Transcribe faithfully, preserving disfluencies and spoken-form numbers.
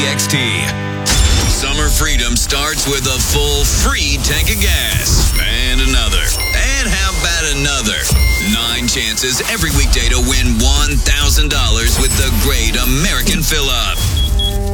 X T. Summer freedom starts with a full free tank of gas. And another. And how about another? Nine chances every weekday to win one thousand